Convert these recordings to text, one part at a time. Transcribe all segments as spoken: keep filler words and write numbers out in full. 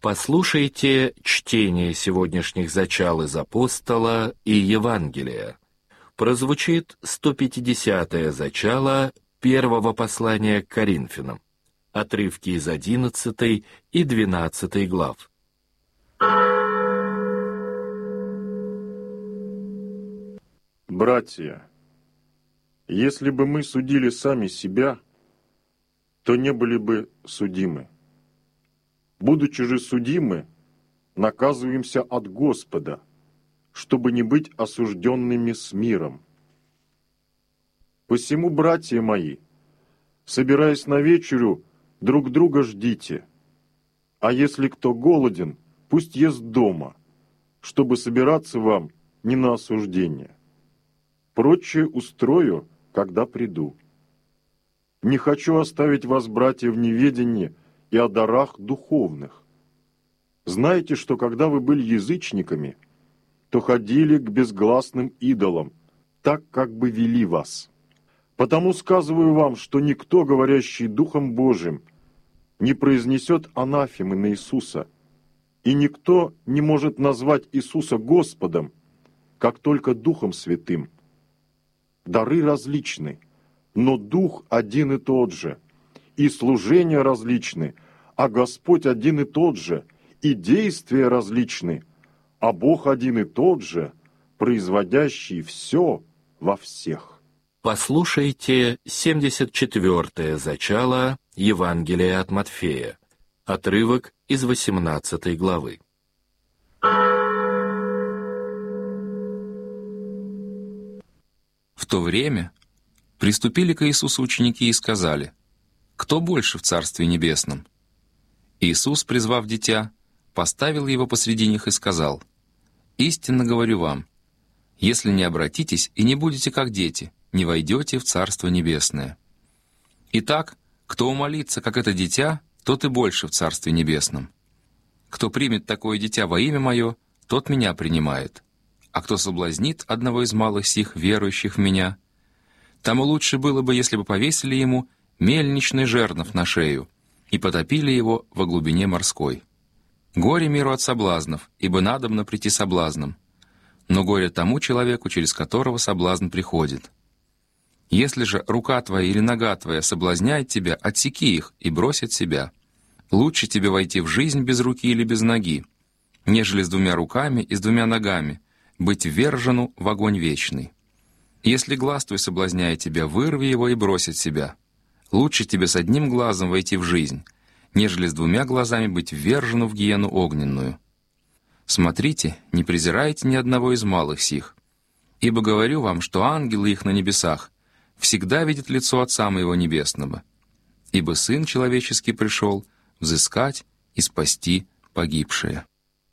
Послушайте чтение сегодняшних зачал из Апостола и Евангелия. Прозвучит сто пятидесятое зачало первого послания к Коринфянам, отрывки из одиннадцатой и двенадцатой глав. Братья, если бы мы судили сами себя, то не были бы судимы. Будучи же судимы, наказываемся от Господа, чтобы не быть осужденными с миром. Посему, братья мои, собираясь на вечерю, друг друга ждите, а если кто голоден, пусть ест дома, чтобы собираться вам не на осуждение. Прочее устрою, когда приду. Не хочу оставить вас, братья, в неведении и о дарах духовных. Знаете, что когда вы были язычниками, то ходили к безгласным идолам, так как бы вели вас. Потому сказываю вам, что никто, говорящий Духом Божиим, не произнесет анафемы на Иисуса, и никто не может назвать Иисуса Господом, как только Духом Святым. Дары различны, но Дух один и тот же, и служения различны, а Господь один и тот же, и действия различны, а Бог один и тот же, производящий все во всех. Послушайте семьдесят четвёртое зачало Евангелия от Матфея, отрывок из восемнадцатой главы. В то время приступили к Иисусу ученики и сказали: «Кто больше в Царстве Небесном?» Иисус, призвав дитя, поставил его посреди них и сказал: «Истинно говорю вам, если не обратитесь и не будете как дети, не войдете в Царство Небесное. Итак, кто умолится, как это дитя, тот и больше в Царстве Небесном. Кто примет такое дитя во имя Мое, тот Меня принимает. А кто соблазнит одного из малых сих, верующих в Меня, тому лучше было бы, если бы повесили ему мельничный жернов на шею и потопили его во глубине морской. Горе миру от соблазнов, ибо надобно прийти соблазном, но горе тому человеку, через которого соблазн приходит. Если же рука твоя или нога твоя соблазняет тебя, отсеки их и брось от себя. Лучше тебе войти в жизнь без руки или без ноги, нежели с двумя руками и с двумя ногами быть ввержену в огонь вечный. Если глаз твой соблазняет тебя, вырви его и брось от себя. Лучше тебе с одним глазом войти в жизнь, нежели с двумя глазами быть ввержену в гиену огненную. Смотрите, не презирайте ни одного из малых сих, ибо говорю вам, что ангелы их на небесах всегда видят лицо Отца Моего Небесного, ибо Сын Человеческий пришел взыскать и спасти погибшее».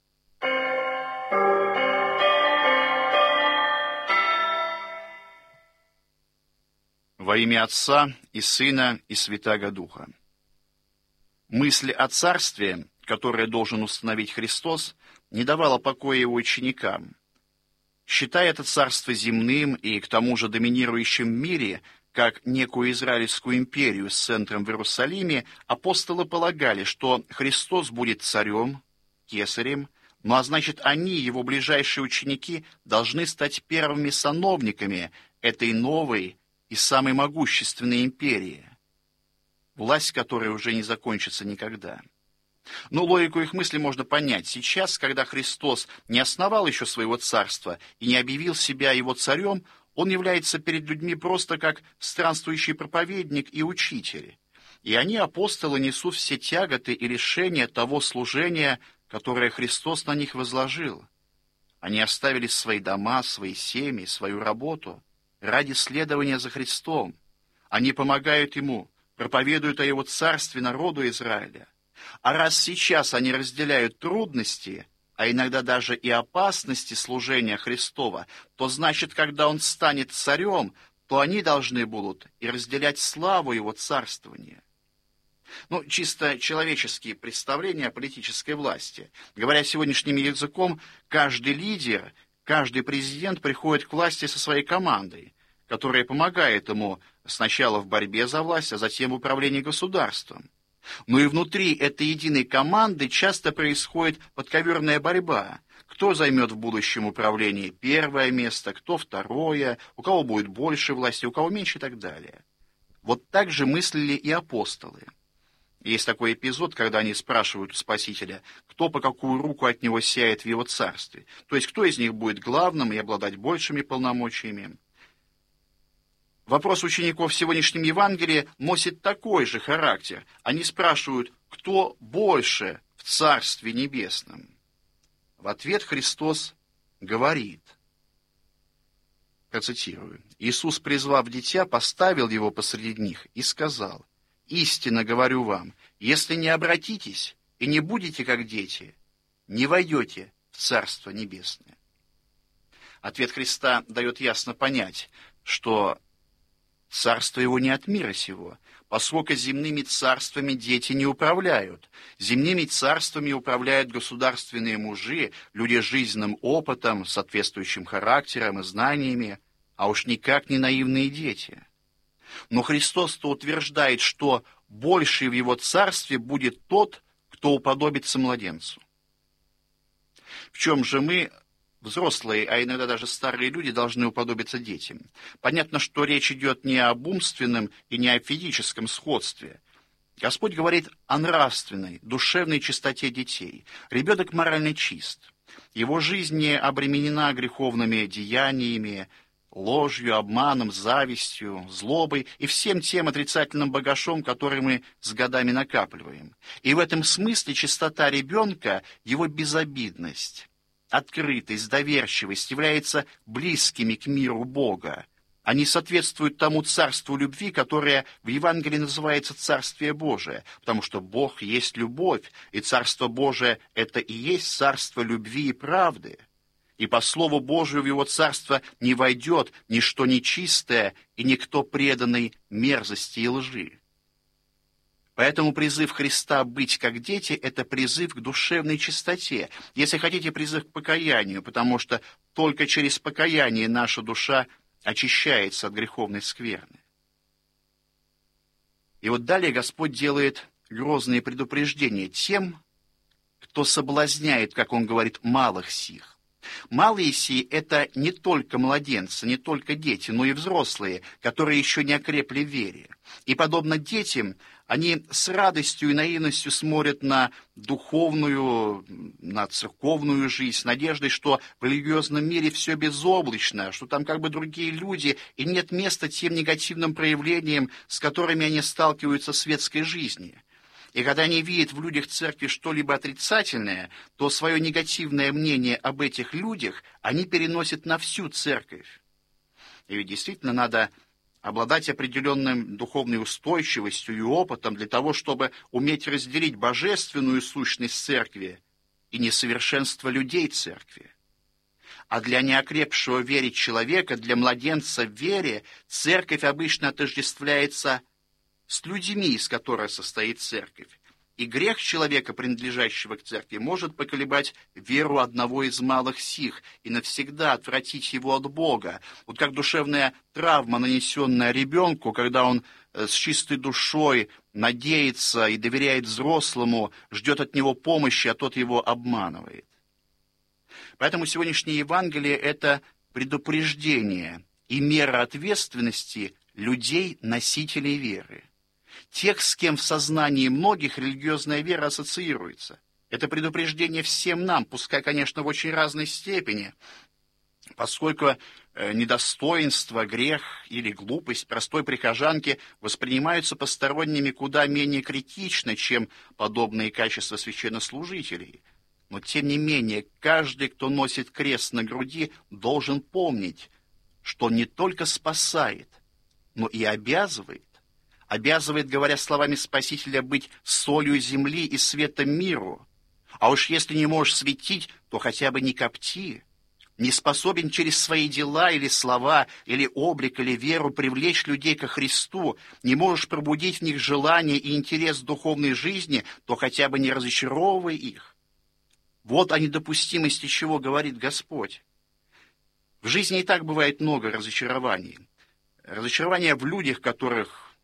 Во имя Отца и Сына и Святаго Духа. Мысль о царстве, которое должен установить Христос, не давала покоя его ученикам. Считая это царство земным и к тому же доминирующим в мире, как некую Израильскую империю с центром в Иерусалиме, апостолы полагали, что Христос будет царем, кесарем, ну а значит, они, его ближайшие ученики, должны стать первыми сановниками этой новой и самой могущественной империи, власть которой уже не закончится никогда. Но логику их мысли можно понять. Сейчас, когда Христос не основал еще своего царства и не объявил себя его царем, он является перед людьми просто как странствующий проповедник и учитель. И они, апостолы, несут все тяготы и лишения того служения, которое Христос на них возложил. Они оставили свои дома, свои семьи, свою работу ради следования за Христом. Они помогают Ему, проповедуют о Его царстве народу Израиля. А раз сейчас они разделяют трудности, а иногда даже и опасности служения Христова, то значит, когда Он станет царем, то они должны будут и разделять славу Его царствования. Ну, чисто человеческие представления о политической власти. Говоря сегодняшним языком, каждый лидер, каждый президент приходит к власти со своей командой, которая помогает ему сначала в борьбе за власть, а затем в управлении государством. Но и внутри этой единой команды часто происходит подковерная борьба. Кто займет в будущем управлении первое место, кто второе, у кого будет больше власти, у кого меньше и так далее. Вот так же мыслили и апостолы. Есть такой эпизод, когда они спрашивают у Спасителя, кто по какую руку от него сяет в его царстве. То есть, кто из них будет главным и обладать большими полномочиями. Вопрос учеников в сегодняшнем Евангелии носит такой же характер. Они спрашивают, кто больше в Царстве Небесном. В ответ Христос говорит, процитирую, «Иисус, призвав дитя, поставил его посреди них и сказал, истинно говорю вам, если не обратитесь и не будете как дети, не войдете в Царство Небесное». Ответ Христа дает ясно понять, что царство его не от мира сего, поскольку земными царствами дети не управляют. Земными царствами управляют государственные мужи, люди с жизненным опытом, соответствующим характером и знаниями, а уж никак не наивные дети. Но Христос-то утверждает, что больший в его царстве будет тот, кто уподобится младенцу. В чем же мы, взрослые, а иногда даже старые люди, должны уподобиться детям? Понятно, что речь идет не об умственном и не о физическом сходстве. Господь говорит о нравственной, душевной чистоте детей. Ребенок морально чист. Его жизнь не обременена греховными деяниями, ложью, обманом, завистью, злобой и всем тем отрицательным багажом, который мы с годами накапливаем. И в этом смысле чистота ребенка, его безобидность, открытость, доверчивость являются близкими к миру Бога. Они соответствуют тому царству любви, которое в Евангелии называется Царствие Божие, потому что Бог есть любовь, и Царство Божие – это и есть царство любви и правды. И по Слову Божию в Его Царство не войдет ничто нечистое и никто преданный мерзости и лжи. Поэтому призыв Христа быть как дети – это призыв к душевной чистоте. Если хотите, призыв к покаянию, потому что только через покаяние наша душа очищается от греховной скверны. И вот далее Господь делает грозные предупреждения тем, кто соблазняет, как Он говорит, малых сих. Малые сии – это не только младенцы, не только дети, но и взрослые, которые еще не окрепли в вере. И, подобно детям, они с радостью и наивностью смотрят на духовную, на церковную жизнь, с надеждой, что в религиозном мире все безоблачно, что там как бы другие люди, и нет места тем негативным проявлениям, с которыми они сталкиваются в светской жизни. И когда они видят в людях церкви что-либо отрицательное, то свое негативное мнение об этих людях они переносят на всю церковь. И ведь действительно надо обладать определенной духовной устойчивостью и опытом для того, чтобы уметь разделить божественную сущность церкви и несовершенство людей церкви. А для неокрепшего в вере человека, для младенца в вере, церковь обычно отождествляется с людьми, из которых состоит церковь. И грех человека, принадлежащего к церкви, может поколебать веру одного из малых сих и навсегда отвратить его от Бога. Вот как душевная травма, нанесенная ребенку, когда он с чистой душой надеется и доверяет взрослому, ждет от него помощи, а тот его обманывает. Поэтому сегодняшнее Евангелие – это предупреждение и мера ответственности людей, носителей веры. Тех, с кем в сознании многих религиозная вера ассоциируется. Это предупреждение всем нам, пускай, конечно, в очень разной степени, поскольку недостоинство, грех или глупость простой прихожанки воспринимаются посторонними куда менее критично, чем подобные качества священнослужителей. Но, тем не менее, каждый, кто носит крест на груди, должен помнить, что он не только спасает, но и обязывает, обязывает, говоря словами Спасителя, быть солью земли и светом миру. А уж если не можешь светить, то хотя бы не копти. Не способен через свои дела или слова, или облик, или веру привлечь людей ко Христу, не можешь пробудить в них желание и интерес к духовной жизни, то хотя бы не разочаровывай их. Вот о недопустимости чего говорит Господь. В жизни и так бывает много разочарований. Разочарования в людях, которых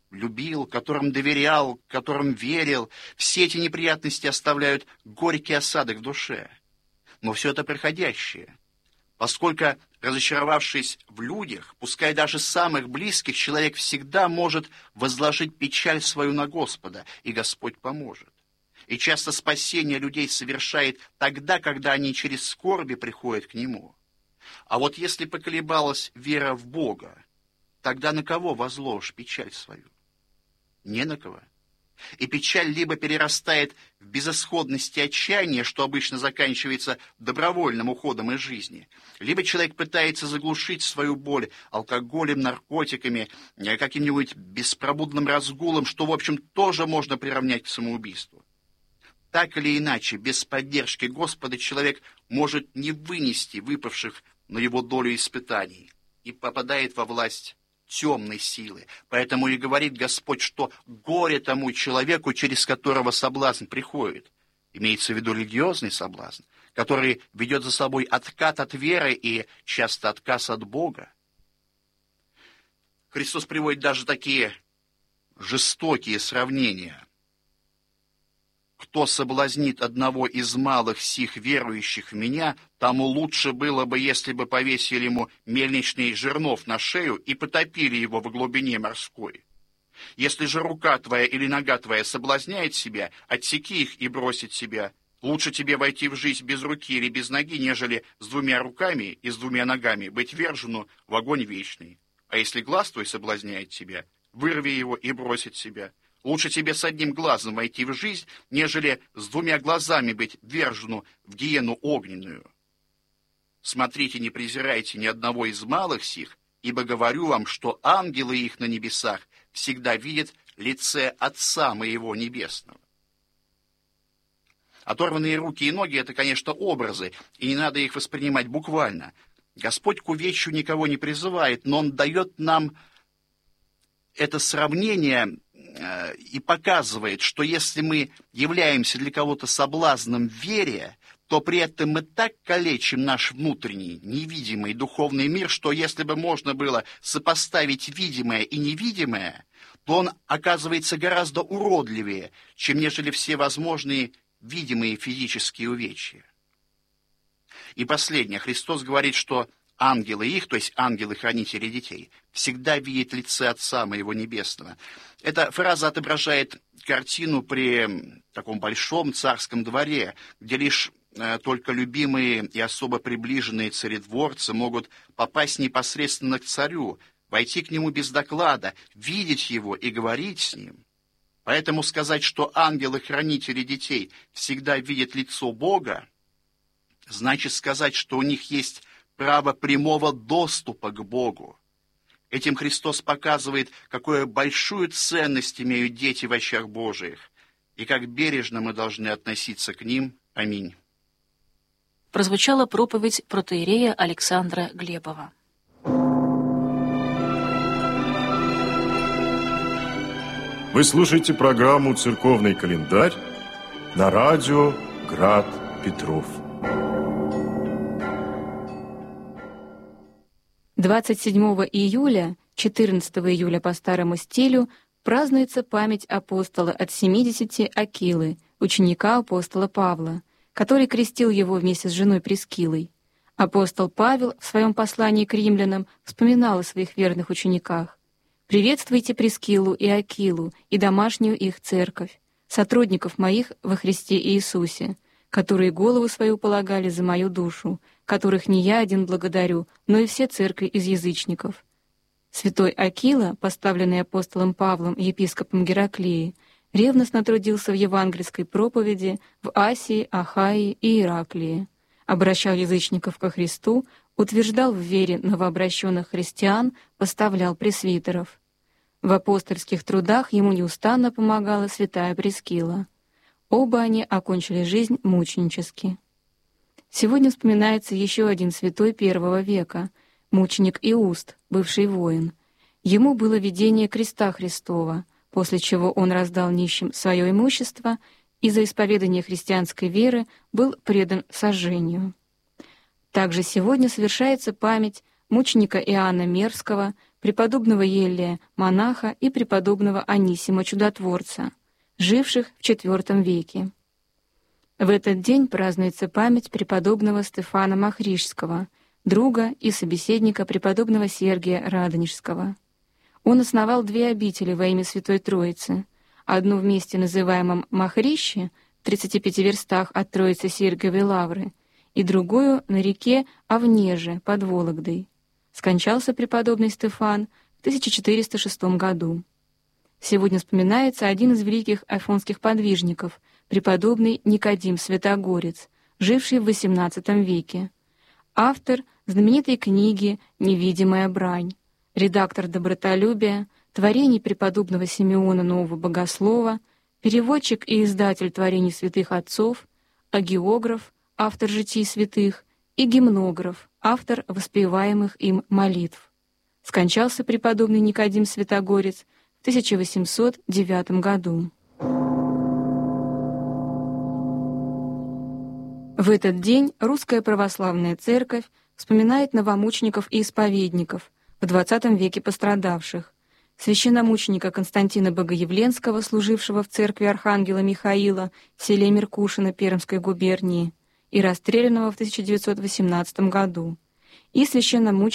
любил, которым доверял, которым верил, все эти неприятности оставляют горький осадок в душе. Но все это приходящее, поскольку, разочаровавшись в людях, пускай даже самых близких, человек всегда может возложить печаль свою на Господа, и Господь поможет. И часто спасение людей совершает тогда, когда они через скорби приходят к Нему. А вот если поколебалась вера в Бога, тогда на кого возложишь печаль свою? Не на кого. И печаль либо перерастает в безысходность и отчаяние, что обычно заканчивается добровольным уходом из жизни, либо человек пытается заглушить свою боль алкоголем, наркотиками, каким-нибудь беспробудным разгулом, что, в общем, тоже можно приравнять к самоубийству. Так или иначе, без поддержки Господа человек может не вынести выпавших на его долю испытаний и попадает во власть темной силы. Поэтому и говорит Господь, что горе тому человеку, через которого соблазн приходит. Имеется в виду религиозный соблазн, который ведет за собой откат от веры и часто отказ от Бога. Христос приводит даже такие жестокие сравнения. «Кто соблазнит одного из малых сих верующих в меня, тому лучше было бы, если бы повесили ему мельничный жернов на шею и потопили его во глубине морской. Если же рука твоя или нога твоя соблазняет себя, отсеки их и бросить себя. Лучше тебе войти в жизнь без руки или без ноги, нежели с двумя руками и с двумя ногами быть вержену в огонь вечный. А если глаз твой соблазняет тебя, вырви его и бросить себя. Лучше тебе с одним глазом войти в жизнь, нежели с двумя глазами быть вержену в гиену огненную. Смотрите, не презирайте ни одного из малых сих, ибо говорю вам, что ангелы их на небесах всегда видят лице Отца моего Небесного». Оторванные руки и ноги — это, конечно, образы, и не надо их воспринимать буквально. Господь к увечью никого не призывает, но Он дает нам это сравнение и показывает, что если мы являемся для кого-то соблазном в вере, то при этом мы так калечим наш внутренний, невидимый духовный мир, что если бы можно было сопоставить видимое и невидимое, то он оказывается гораздо уродливее, чем нежели все возможные видимые физические увечья. И последнее. Христос говорит, что ангелы их, то есть ангелы-хранители детей, всегда видят лице Отца моего Небесного. Эта фраза отображает картину при таком большом царском дворе, где лишь э, только любимые и особо приближенные царедворцы могут попасть непосредственно к царю, войти к нему без доклада, видеть его и говорить с ним. Поэтому сказать, что ангелы-хранители детей всегда видят лицо Бога, значит сказать, что у них есть право прямого доступа к Богу. Этим Христос показывает, какую большую ценность имеют дети в очах Божиих, и как бережно мы должны относиться к ним. Аминь. Прозвучала проповедь протоиерея Александра Глебова. Вы слушаете программу «Церковный календарь» на радио «Град Петров». двадцать седьмого июля, четырнадцатого июля по старому стилю, празднуется память апостола от семидесяти Акилы, ученика апостола Павла, который крестил его вместе с женой Прискилой. Апостол Павел в своем послании к римлянам вспоминал о своих верных учениках. «Приветствуйте Прискилу и Акилу и домашнюю их церковь, сотрудников моих во Христе Иисусе, которые голову свою полагали за мою душу, которых не я один благодарю, но и все церкви из язычников». Святой Акила, поставленный апостолом Павлом епископом Гераклии, ревностно трудился в евангельской проповеди в Асии, Ахаии и Ираклии, обращал язычников ко Христу, утверждал в вере новообращенных христиан, поставлял пресвитеров. В апостольских трудах ему неустанно помогала святая Прискила. Оба они окончили жизнь мученически. Сегодня вспоминается еще один святой первого века, мученик Иуст, бывший воин. Ему было видение креста Христова, после чего он раздал нищим свое имущество и за исповедание христианской веры был предан сожжению. Также сегодня совершается память мученика Иоанна Мерского, преподобного Еллия, монаха, и преподобного Анисима Чудотворца, живших в четвёртом веке. В этот день празднуется память преподобного Стефана Махришского, друга и собеседника преподобного Сергия Радонежского. Он основал две обители во имя Святой Троицы, одну в месте, называемом Махрище, в тридцати пяти верстах от Троицы Сергиевой Лавры, и другую на реке Овнеже под Вологдой. Скончался преподобный Стефан в тысяча четыреста шестом году. Сегодня вспоминается один из великих афонских подвижников, преподобный Никодим Святогорец, живший в восемнадцатом веке, автор знаменитой книги «Невидимая брань», редактор «Добротолюбия», творений преподобного Симеона Нового Богослова, переводчик и издатель творений святых отцов, агеограф, автор житий святых, и гимнограф, автор воспеваемых им молитв. Скончался преподобный Никодим Святогорец в тысяча восемьсот девятом году. В этот день Русская Православная Церковь вспоминает новомучеников и исповедников, в двадцатом веке пострадавших, священномученика Константина Богоявленского, служившего в церкви Архангела Михаила в селе Меркушино Пермской губернии и расстрелянного в тысяча девятьсот восемнадцатом году, и священномученика